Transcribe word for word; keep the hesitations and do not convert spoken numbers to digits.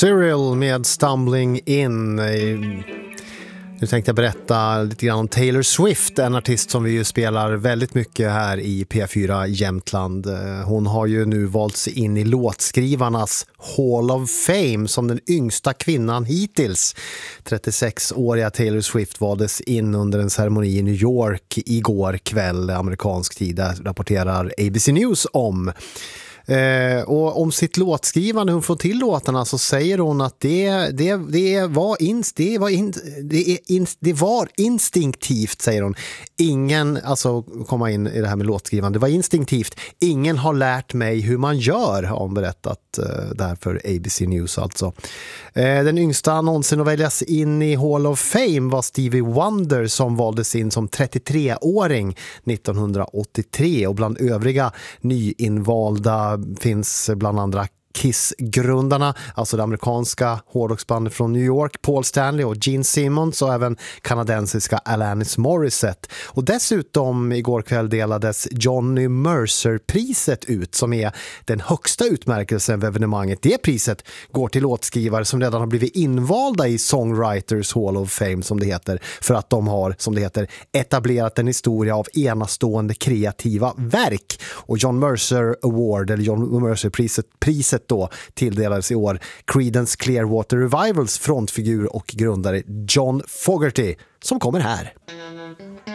Cyril med Stumbling In. Nu tänkte jag berätta lite grann om Taylor Swift, en artist som vi ju spelar väldigt mycket här i P fyra Jämtland. Hon har ju nu valts in i låtskrivarnas Hall of Fame som den yngsta kvinnan hittills. trettiosex-åriga Taylor Swift valdes in under en ceremoni i New York igår kväll, amerikansk tid, rapporterar A B C News om. Eh, och om sitt låtskrivande, hon får till låtarna, så säger hon att det, det, det, var, inst, det, var, in, det, in, det var instinktivt, säger hon. Ingen, alltså komma in i det här med låtskrivande, det var instinktivt. Ingen har lärt mig hur man gör, har hon berättat eh, där för A B C News alltså. Eh, den yngsta någonsin att väljas in i Hall of Fame var Stevie Wonder, som valdes in som trettiotre-åring nittonhundraåttiotre, och bland övriga nyinvalda finns bland andra Kiss-grundarna, alltså det amerikanska hårdrocksbandet från New York, Paul Stanley och Gene Simmons, och även kanadensiska Alanis Morissette. Och dessutom igår kväll delades Johnny Mercer-priset ut, som är den högsta utmärkelsen vid evenemanget. Det priset går till låtskrivare som redan har blivit invalda i Songwriters Hall of Fame, som det heter, för att de har, som det heter, etablerat en historia av enastående kreativa verk. Och John Mercer Award, eller John Mercer-priset, priset då tilldelades i år Creedence Clearwater Revivals frontfigur och grundare John Fogerty, som kommer här.